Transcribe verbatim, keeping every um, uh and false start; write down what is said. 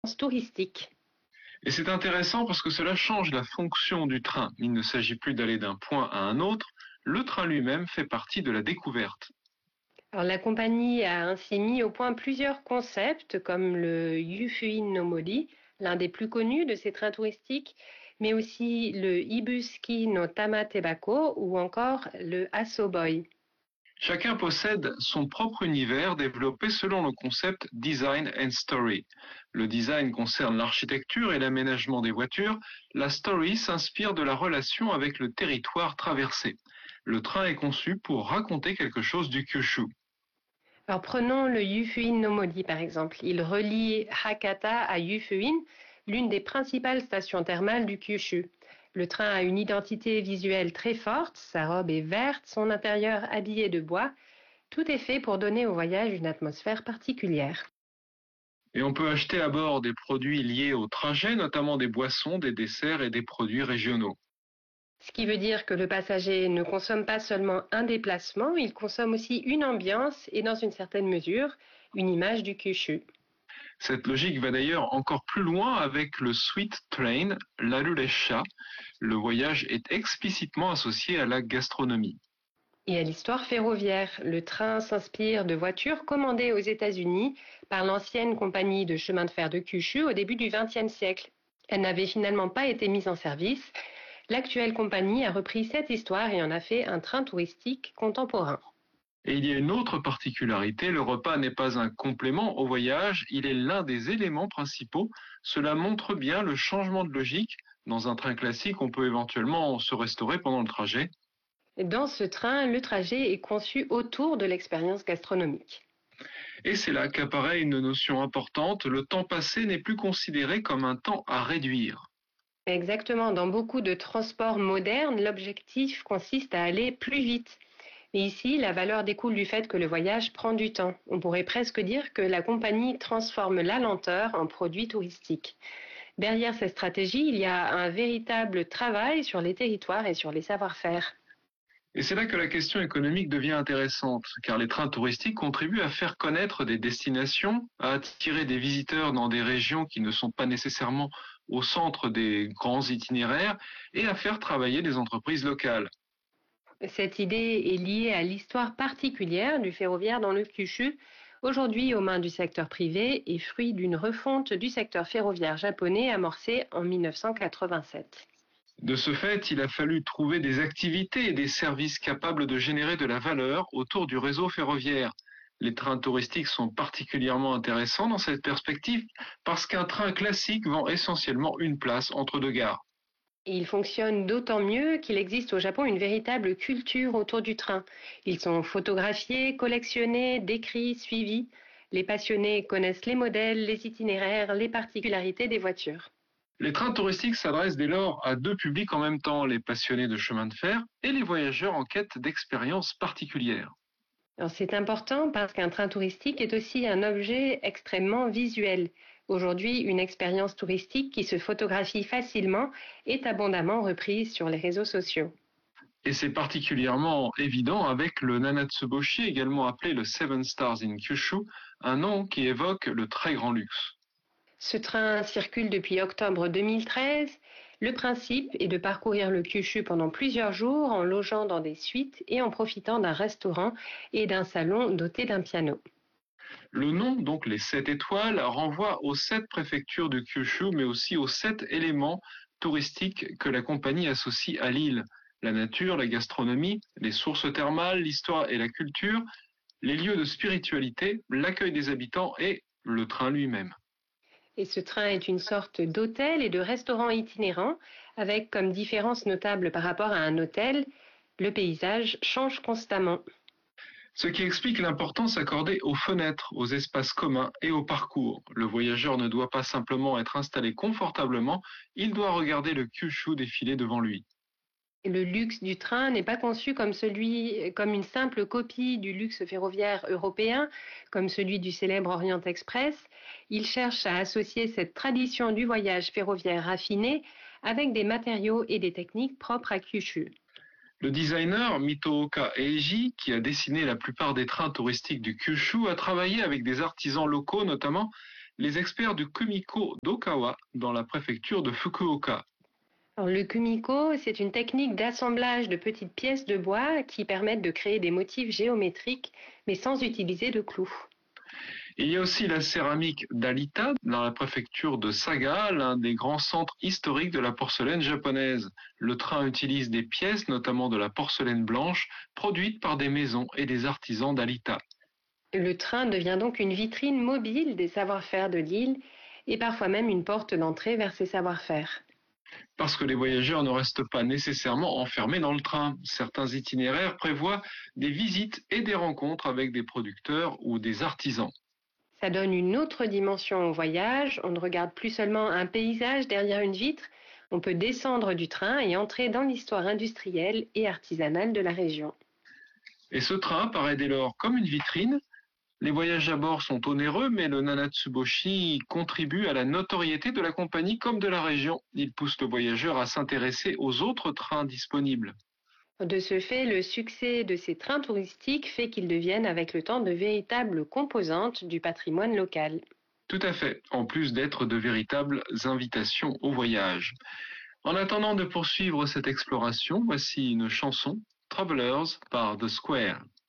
touristique. Et c'est intéressant parce que cela change la fonction du train. Il ne s'agit plus d'aller d'un point à un autre. Le train lui-même fait partie de la découverte. Alors, la compagnie a ainsi mis au point plusieurs concepts comme le Yufuin no Mori, l'un des plus connus de ces trains touristiques, mais aussi le Ibusuki no Tamatebako ou encore le Asoboi. Chacun possède son propre univers développé selon le concept Design and Story. Le design concerne l'architecture et l'aménagement des voitures. La story s'inspire de la relation avec le territoire traversé. Le train est conçu pour raconter quelque chose du Kyushu. Alors prenons le Yufuin no Mori par exemple. Il relie Hakata à Yufuin, l'une des principales stations thermales du Kyushu. Le train a une identité visuelle très forte, sa robe est verte, son intérieur habillé de bois. Tout est fait pour donner au voyage une atmosphère particulière. Et on peut acheter à bord des produits liés au trajet, notamment des boissons, des desserts et des produits régionaux. Ce qui veut dire que le passager ne consomme pas seulement un déplacement, il consomme aussi une ambiance et dans une certaine mesure, une image du Kyushu. Cette logique va d'ailleurs encore plus loin avec le Sweet Train, l'Aruresha. Le voyage est explicitement associé à la gastronomie. Et à l'histoire ferroviaire, le train s'inspire de voitures commandées aux États-Unis par l'ancienne compagnie de chemin de fer de Kyushu au début du vingtième siècle. Elle n'avait finalement pas été mise en service. L'actuelle compagnie a repris cette histoire et en a fait un train touristique contemporain. Et il y a une autre particularité, le repas n'est pas un complément au voyage, il est l'un des éléments principaux. Cela montre bien le changement de logique. Dans un train classique, on peut éventuellement se restaurer pendant le trajet. Dans ce train, le trajet est conçu autour de l'expérience gastronomique. Et c'est là qu'apparaît une notion importante, le temps passé n'est plus considéré comme un temps à réduire. Exactement, dans beaucoup de transports modernes, l'objectif consiste à aller plus vite. Mais ici, la valeur découle du fait que le voyage prend du temps. On pourrait presque dire que la compagnie transforme la lenteur en produit touristique. Derrière cette stratégie, il y a un véritable travail sur les territoires et sur les savoir-faire. Et c'est là que la question économique devient intéressante, car les trains touristiques contribuent à faire connaître des destinations, à attirer des visiteurs dans des régions qui ne sont pas nécessairement au centre des grands itinéraires, et à faire travailler des entreprises locales. Cette idée est liée à l'histoire particulière du ferroviaire dans le Kyushu, aujourd'hui aux mains du secteur privé et fruit d'une refonte du secteur ferroviaire japonais amorcée en mille neuf cent quatre-vingt-sept. De ce fait, il a fallu trouver des activités et des services capables de générer de la valeur autour du réseau ferroviaire. Les trains touristiques sont particulièrement intéressants dans cette perspective parce qu'un train classique vend essentiellement une place entre deux gares. Et il fonctionne d'autant mieux qu'il existe au Japon une véritable culture autour du train. Ils sont photographiés, collectionnés, décrits, suivis. Les passionnés connaissent les modèles, les itinéraires, les particularités des voitures. Les trains touristiques s'adressent dès lors à deux publics en même temps, les passionnés de chemin de fer et les voyageurs en quête d'expériences particulières. Alors c'est important parce qu'un train touristique est aussi un objet extrêmement visuel. Aujourd'hui, une expérience touristique qui se photographie facilement est abondamment reprise sur les réseaux sociaux. Et c'est particulièrement évident avec le Nanatsuboshi, également appelé le Seven Stars in Kyushu, un nom qui évoque le très grand luxe. Ce train circule depuis octobre deux mille treize. Le principe est de parcourir le Kyushu pendant plusieurs jours en logeant dans des suites et en profitant d'un restaurant et d'un salon doté d'un piano. Le nom, donc les sept étoiles, renvoie aux sept préfectures du Kyushu, mais aussi aux sept éléments touristiques que la compagnie associe à l'île. La nature, la gastronomie, les sources thermales, l'histoire et la culture, les lieux de spiritualité, l'accueil des habitants et le train lui-même. Et ce train est une sorte d'hôtel et de restaurant itinérant, avec comme différence notable par rapport à un hôtel, le paysage change constamment. Ce qui explique l'importance accordée aux fenêtres, aux espaces communs et au parcours. Le voyageur ne doit pas simplement être installé confortablement, il doit regarder le Kyushu défiler devant lui. Le luxe du train n'est pas conçu comme celui, comme une simple copie du luxe ferroviaire européen, comme celui du célèbre Orient Express. Il cherche à associer cette tradition du voyage ferroviaire raffiné avec des matériaux et des techniques propres à Kyushu. Le designer Mitooka Eiji, qui a dessiné la plupart des trains touristiques du Kyushu, a travaillé avec des artisans locaux, notamment les experts du Kumiko d'Okawa dans la préfecture de Fukuoka. Alors, le kumiko, c'est une technique d'assemblage de petites pièces de bois qui permettent de créer des motifs géométriques, mais sans utiliser de clous. Il y a aussi la céramique d'Alita dans la préfecture de Saga, l'un des grands centres historiques de la porcelaine japonaise. Le train utilise des pièces, notamment de la porcelaine blanche, produites par des maisons et des artisans d'Alita. Le train devient donc une vitrine mobile des savoir-faire de l'île et parfois même une porte d'entrée vers ces savoir-faire. Parce que les voyageurs ne restent pas nécessairement enfermés dans le train. Certains itinéraires prévoient des visites et des rencontres avec des producteurs ou des artisans. Ça donne une autre dimension au voyage. On ne regarde plus seulement un paysage derrière une vitre. On peut descendre du train et entrer dans l'histoire industrielle et artisanale de la région. Et ce train paraît dès lors comme une vitrine. Les voyages à bord sont onéreux, mais le Nanatsuboshi contribue à la notoriété de la compagnie comme de la région. Il pousse le voyageur à s'intéresser aux autres trains disponibles. De ce fait, le succès de ces trains touristiques fait qu'ils deviennent avec le temps de véritables composantes du patrimoine local. Tout à fait, en plus d'être de véritables invitations au voyage. En attendant de poursuivre cette exploration, voici une chanson, Travelers par The Square.